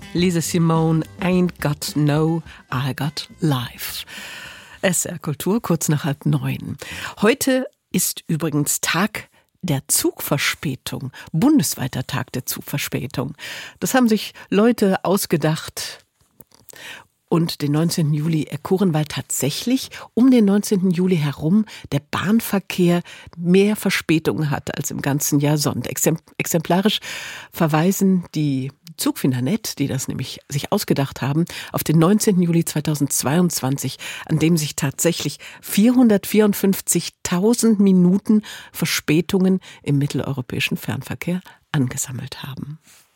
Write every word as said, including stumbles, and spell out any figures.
Lisa Simone, Ain't Got No, I Got Life. S R Kultur, kurz nach halb neun. Heute ist übrigens Tag der Zugverspätung, bundesweiter Tag der Zugverspätung. Das haben sich Leute ausgedacht. Und den neunzehnten Juli erkoren, weil tatsächlich um den neunzehnten Juli herum der Bahnverkehr mehr Verspätungen hat als im ganzen Jahr sonst. Exemplarisch verweisen die Zugfindernet, die das nämlich sich ausgedacht haben, auf den neunzehnten Juli zweitausendzweiundzwanzig, an dem sich tatsächlich vierhundertvierundfünfzigtausend Minuten Verspätungen im mitteleuropäischen Fernverkehr angesammelt haben.